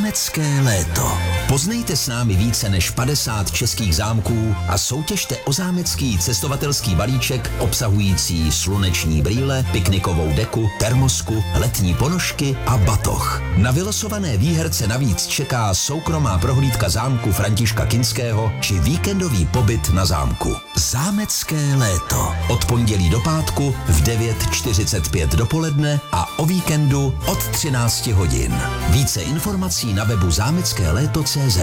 Zámecké léto. Poznejte s námi více než 50 českých zámků a soutěžte o zámecký cestovatelský balíček obsahující sluneční brýle, piknikovou deku, termosku, letní ponožky a batoh. Na vylosované výherce navíc čeká soukromá prohlídka zámku Františka Kinského či víkendový pobyt na zámku. Zámecké léto. Od pondělí do pátku v 9:45 dopoledne a o víkendu od 13 hodin. Více informací na webu zámeckéléto.cz.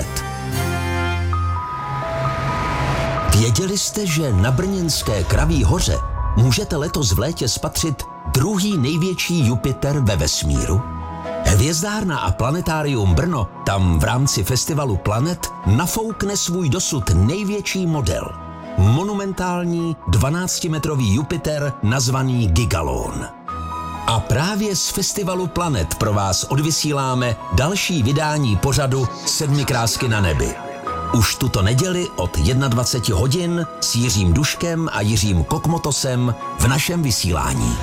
Věděli jste, že na brněnské Kraví hoře můžete letos v létě spatřit druhý největší Jupiter ve vesmíru? Hvězdárna a planetárium Brno tam v rámci festivalu Planet nafoukne svůj dosud největší model. Monumentální 12-metrový Jupiter nazvaný Gigalon. A právě z festivalu Planet pro vás odvysíláme další vydání pořadu 7 krásky na nebi. Už tuto neděli od 21 hodin s Jiřím Duškem a Jiřím Kokmotosem v našem vysílání.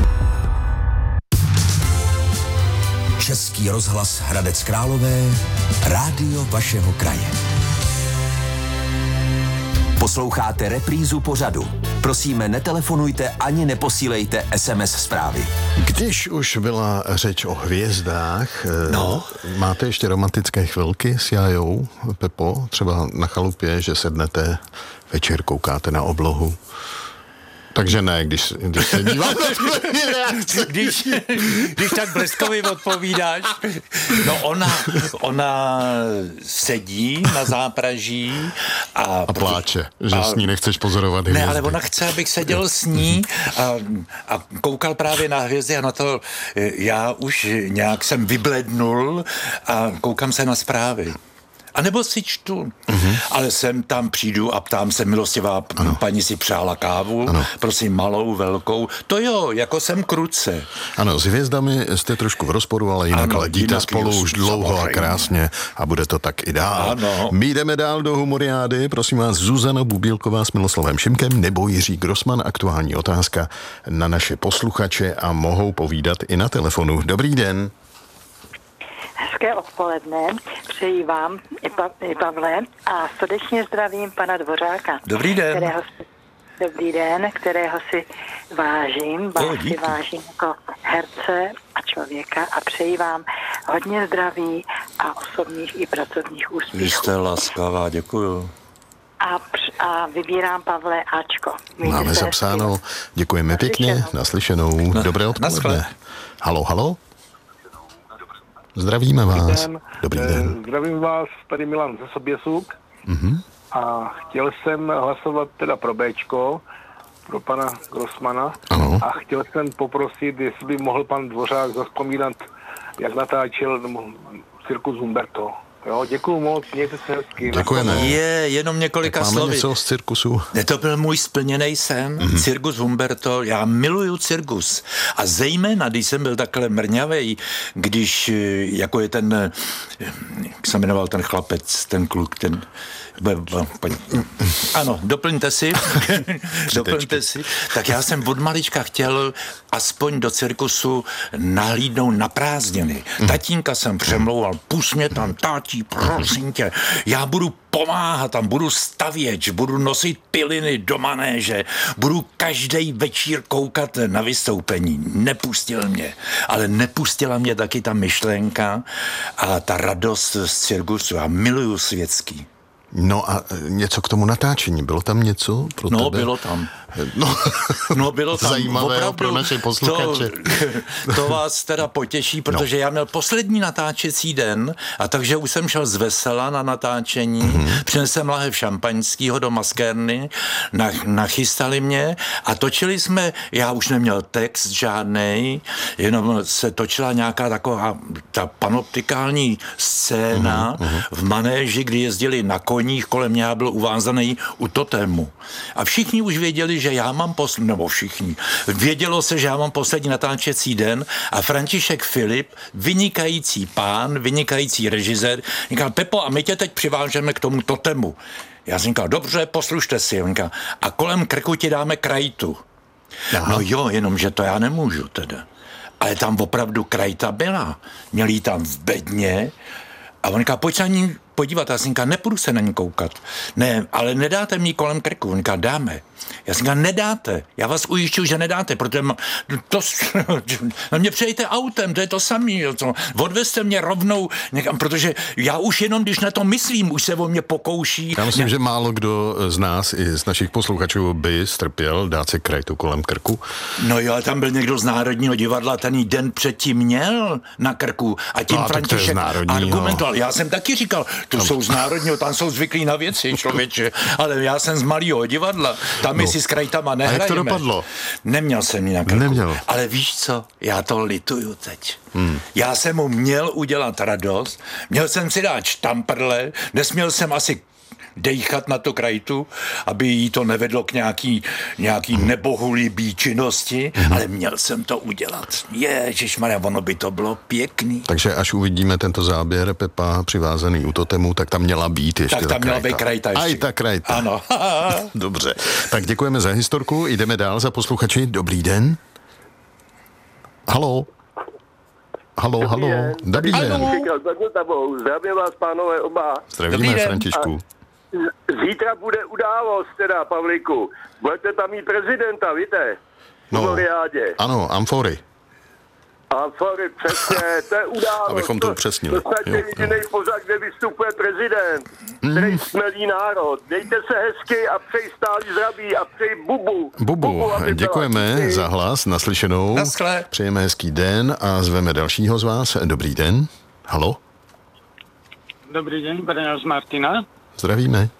Český rozhlas Hradec Králové, rádio vašeho kraje. Posloucháte reprízu pořadu. Prosíme, netelefonujte ani neposílejte SMS zprávy. Když už byla řeč o hvězdách, máte ještě romantické chvilky s Jájou, Pepo? Třeba na chalupě, že sednete, večer koukáte na oblohu. Takže ne, když se dívám na tvoje reakce. Když tak bleskově odpovídáš. No ona sedí na zápraží a pláče, že s ní nechceš pozorovat hvězdy. Ne, ale ona chce, abych seděl s ní a koukal právě na hvězdy a na to já už nějak jsem vyblednul a koukám se na zprávy. A nebo si čtu. Ale sem tam přijdu a ptám se, milostivá paní si přála kávu, prosím, malou, velkou. To jo, jako jsem kruce. Ano, s hvězdami jste trošku v rozporu, ale jinak ledíte spolu už dlouho a krásně a bude to tak i dál. Ano. My jdeme dál do humoriády, prosím vás, Zuzana Bubílková s Miloslavem Šimkem nebo Jiří Grossman, aktuální otázka na naše posluchače a mohou povídat i na telefonu. Dobrý den. Hezké odpoledne, přeji vám i Pavle a srdečně zdravím pana Dvořáka. Dobrý den. Kterého si vážím, vážím jako herce a člověka a přeji vám hodně zdraví a osobních i pracovních úspěchů. Vy jste laskavá, děkuju. A vybírám, Pavle, Ačko. Máme zapsáno, děkujeme pěkně, naslyšenou, dobré odpoledne. Halo? Zdravíme vás. Dobrý den. Zdravím vás, tady Milan ze Soběsuk. A chtěl jsem hlasovat teda pro Bčko, pro pana Grossmana. Ano. A chtěl jsem poprosit, jestli by mohl pan Dvořák zavzpomínat, jak natáčel Cirkus Humberto. Jo, děkuju moc, mějte se hezky. Děkujeme. Jenom několika slovy. Máme něco z cirkusu. To byl můj splněnej sen, Cirkus Humberto. Já miluju cirkus. A zejména, když jsem byl takhle mrňavej, když, jako je ten, jak se jmenoval ten chlapec, ten kluk, ten... Ano, doplňte si. Tak já jsem od malička chtěl aspoň do cirkusu nahlídnout na prázdniny. Tatínka jsem přemlouval, pust mě tam, tátí, prosím tě, já budu pomáhat tam, budu stavěč, budu nosit piliny do manéže, budu každý večír koukat na vystoupení. Nepustil mě, ale nepustila mě taky ta myšlenka a ta radost z cirkusu. Já miluju světský. No a něco k tomu natáčení, bylo tam něco pro tebe? Bylo tam. Bylo tam. Zajímavé opravdu, pro naše posluchače. To vás teda potěší, protože já měl poslední natáčecí den a takže už jsem šel z vesela na natáčení, přinesl lahev šampaňskýho do maskérny, nachystali mě a točili jsme, já už neměl text žádnej, jenom se točila nějaká taková ta panoptikální scéna v manéži, kdy jezdili na koních, kolem mě byl uvázaný u totému. A všichni už věděli, že já mám Vědělo se, že já mám poslední natáčecí den a František Filip, vynikající pán, vynikající režisér, říkal, Pepo, a my tě teď přivážeme k tomu totemu. Já jsem říkal, dobře, poslušte si. Říkal, a kolem krku ti dáme krajtu. Aha. No jo, jenomže to já nemůžu teda. Ale tam opravdu krajta byla. Měli tam v bedně A on říká, pojď se na ní podívat. Já jsem říkal, nepůjdu se na ní koukat. Ne, ale nedáte mi kolem krku. On říká, dáme. Já jsem říkal, nedáte. Já vás ujišťuju, že nedáte, protože na mě přejďte autem, to je to samý. Odvezte mě rovnou někam, protože já už jenom, když na to myslím, už se o mě pokouší. Já myslím, že málo kdo z nás i z našich posluchačů by strpěl dát si krajtu kolem krku. No jo, tam byl někdo z Národního divadla, ten den předtím měl na krku a tím František argumentoval. Já jsem taky říkal, to jsou z Národního, tam jsou zvyklí na věci, člověče, ale já jsem z Malého divadla, tam my si s krajtama nehrajeme. A jak to dopadlo? Neměl jsem ji na krku. Neměl. Ale víš co, já to lituju teď. Já jsem mu měl udělat radost, měl jsem si dát štamprle, nesměl jsem asi dejchat na to krajtu, aby jí to nevedlo k nějaký nebohulibý činnosti, ale měl jsem to udělat. Ježišmarja, ono by to bylo pěkný. Takže až uvidíme tento záběr Pepa přivázaný u totemu, tak tam měla být ještě tak tam měla být krajta ještě. A i ta krajta. Ano. Dobře. Tak děkujeme za historku, jdeme dál za posluchači. Dobrý den. Halo. Dobrý den. Zdravím vás, pánové, oba. Zdravíme, Františku. Zítra bude událost, teda, Pavlíku. Budete tam mít prezidenta, víte? No, ano, amfory. Amfory, přesně, to je událost. Abychom to upřesnili. To je jediný pořad, kde vystupuje prezident, který smelí národ. Dejte se hezky a přeji stálý zdraví a přeji bubu. Děkujeme za hlas, naslyšenou. Naschle. Přejeme hezký den a zveme dalšího z vás. Dobrý den. Halo? Dobrý den, Brňo z Martina. Zdravíme.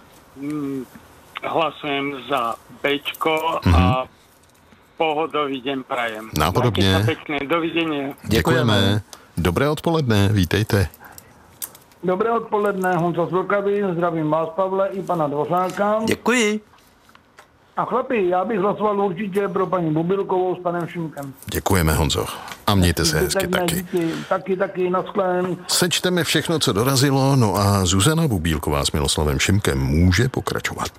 Hlasujem za Bčko a pohodový den prajem. Nápodobně. Pěkné, dovidění. Děkujeme. Dobré odpoledne, vítejte. Dobré odpoledne, Honza z Vlkavy, zdravím vás, Pavle, i pana Dvořáka. Děkuji. A chlapi, já bych hlasoval určitě pro paní Bubilkovou s panem Šimkem. Děkujeme, Honzo. A mějte se hezky taky. Taky, naschlén. Sečteme všechno, co dorazilo, no a Zuzana Bubílková s Miloslavem Šimkem může pokračovat.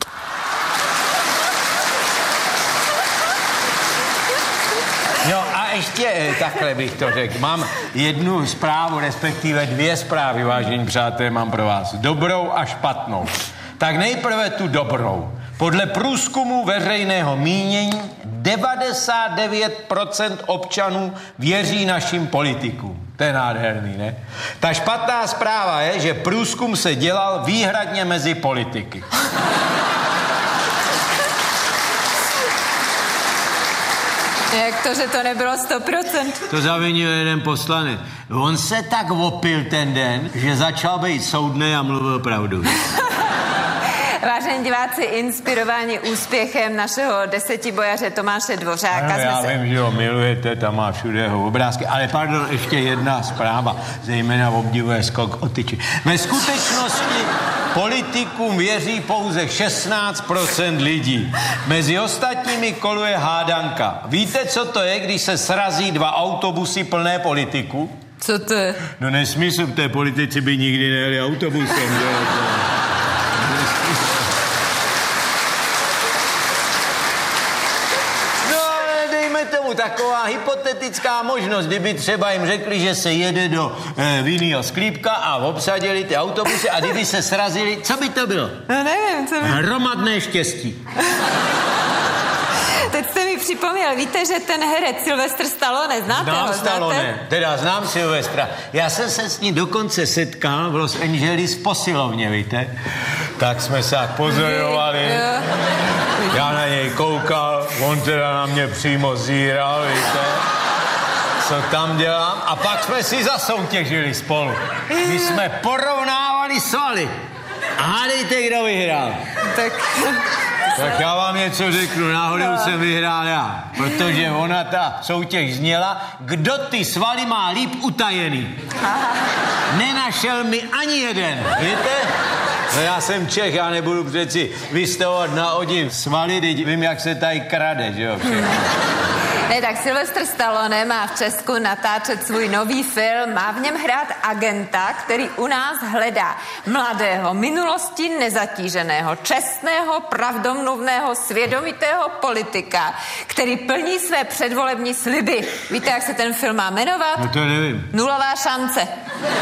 No a ještě takhle bych to řekl. Mám jednu zprávu, respektive dvě zprávy, vážení přátelé, mám pro vás. Dobrou a špatnou. Tak nejprve tu dobrou. Podle průzkumu veřejného mínění 99% občanů věří našim politikům. To je nádherný, ne? Ta špatná zpráva je, že průzkum se dělal výhradně mezi politiky. Jak to, že to nebylo 100%? To zavinil jeden poslanec. On se tak opil ten den, že začal být soudnej a mluvil pravdu. Vážení diváci, inspirováni úspěchem našeho desetibojaře Tomáše Dvořáka. Ano, já vím, že ho milujete, tam má všude jeho obrázky, ale pardon, ještě jedna zpráva, zejména obdivuje skok o tyči. Ve skutečnosti politikům věří pouze 16% lidí. Mezi ostatními koluje hádanka. Víte, co to je, když se srazí dva autobusy plné politiků? Co to je? No nesmysl, v té politici by nikdy nejeli autobusem, že? Taková hypotetická možnost, kdyby třeba jim řekli, že se jede do vinného sklípka a obsadili ty autobusy a kdyby se srazili, co by to bylo? No nevím, co by... Hromadné štěstí. Teď jste mi připomněl, víte, že ten herec Sylvester Stallone, znáte ho? Stallone, teda znám Sylvestra. Já jsem se s ním dokonce setkal v Los Angeles v posilovně, víte? Tak jsme se tak pozorovali. Já na něj koukal, on teda na mě přímo zíral, víte? Co tam dělám? A pak jsme si zasoutěžili spolu. My jsme porovnávali svaly. A hádejte, kdo vyhrál. Tak já vám něco řeknu, náhodou jsem vyhrál já, protože ona ta soutěž zněla, kdo ty svaly má líp utajený. Nenašel mi ani jeden, víte? No já jsem Čech, já nebudu přeci vystavovat na odiv svaly, teď vím, jak se tady krade, že jo, všechno. Ne, tak Sylvester Stallone má v Česku natáčet svůj nový film, má v něm hrát agenta, který u nás hledá mladého, minulostí nezatíženého, čestného, pravdomluvného, svědomitého politika, který plní své předvolební sliby. Víte, jak se ten film má jmenovat? No to nevím. Nulová šance.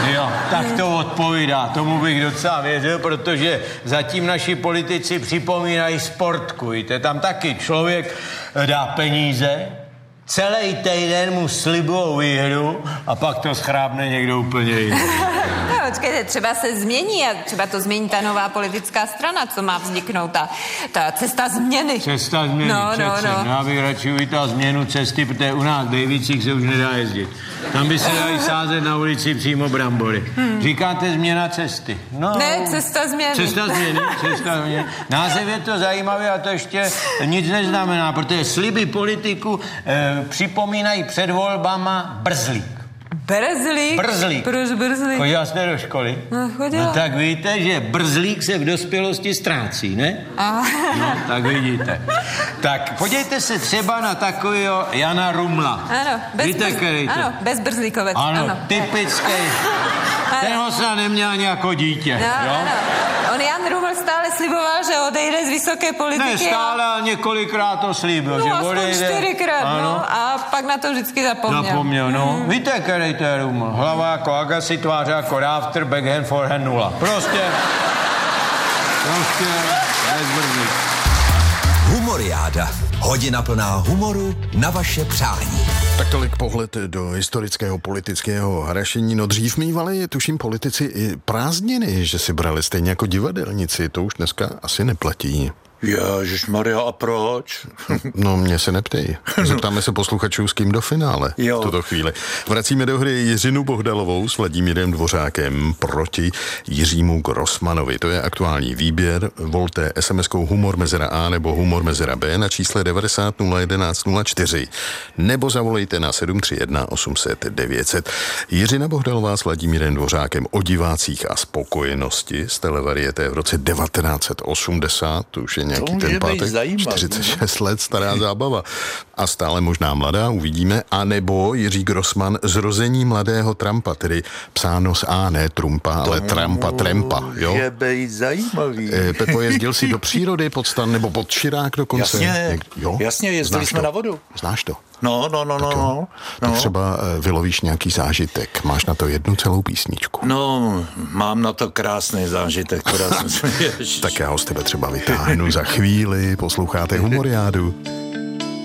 Jo, tak to odpovídá, tomu bych docela věřil, protože zatím naši politici připomínají Sportku, víte, tam taky člověk dá peníze, celý týden mu slibujou výhru a pak to schrábne někdo úplně jiný. No, počkejte, třeba se změní a třeba to změní ta nová politická strana, co má vzniknout, ta cesta změny. Cesta změny, přece. Já bych radši uvítal změnu cesty, protože u nás v Dejvicích se už nedá jezdit. Tam by se dali sázet na ulici přímo brambory. Říkáte změna cesty. No, ne, cesta změny. Cesta změny. Název je to zajímavý a to ještě nic neznamená, protože sliby politiku připomínají před volbama brzlík. Brzlík. Proč brzlík? Chodila jste do školy? No, chodila. No, tak víte, že brzlík se v dospělosti ztrácí, ne? No, tak vidíte. Tak podívejte se třeba na takového Jana Rumla. Ano, bezbrzlíkovec. Ano, typický. Ten ho se neměl ani jako dítě. No, jo? Ano. On Jan Ruml stále sliboval, že odejde z vysoké politiky. Ne, stále, ale několikrát to slíbil, že odejde. 4krát, no. A pak na to vždycky zapomněl. No. Víte, který to je Ruml? Hlava jako Agassi, tváře jako Rafter, backhand, forehand 0. Prostě bezbrzlík. Humoriáda. Hodina plná humoru na vaše přání. Tak tolik pohled do historického politického harašení. No dřív mívali, tuším, politici i prázdniny, že si brali stejně jako divadelníci. To už dneska asi neplatí. Ježišmarja, a proč? No, mě se neptej. Zeptáme se posluchačů, s kým do finále v tuto chvíli. Vracíme do hry Jiřinu Bohdalovou s Vladimírem Dvořákem proti Jiřímu Grossmanovi. To je aktuální výběr. Volte SMS-kou humor mezera A nebo humor mezera B na čísle 90 011 04 nebo zavolejte na 731 800 900. Jiřina Bohdalová s Vladimírem Dvořákem o divácích a spokojenosti z televariété v roce 1980. To už je nějaký ten pátek, 46 let stará zábava. A stále možná mladá, uvidíme. A nebo Jiří Grossman zrození mladého Trumpa, tedy psáno s A, ne Trumpa, ale Trempa. Jo? Může být zajímavý. Pepo, jezdil si do přírody pod stan, nebo pod Širák dokonce? Jasně, jezdili jsme na vodu. Znáš to? No. Tak třeba vylovíš nějaký zážitek. Máš na to jednu celou písničku. No, mám na to krásný zážitek. Tak já ho z tebe třeba vytáhnu za chvíli. Posloucháte Humoriádu.